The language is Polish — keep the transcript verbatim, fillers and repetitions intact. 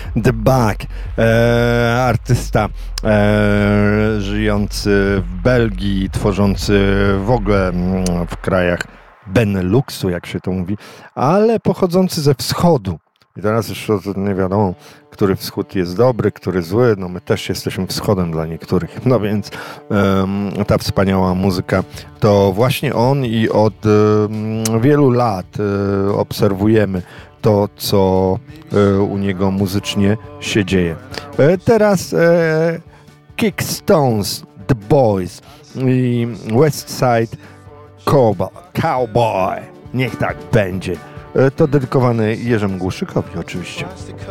The Bug, e, artysta e, żyjący w Belgii, tworzący w ogóle w krajach Beneluxu, jak się to mówi, ale pochodzący ze wschodu. I teraz już nie wiadomo, który wschód jest dobry, który zły. No my też jesteśmy wschodem dla niektórych. No więc um, ta wspaniała muzyka to właśnie on i od um, wielu lat um, obserwujemy to, co e, u niego muzycznie się dzieje. E, teraz e, Kickstones, The Boys i West Side Cowboy. Cowboy. Niech tak będzie. E, to dedykowane Jerzemu Głuszykowi oczywiście.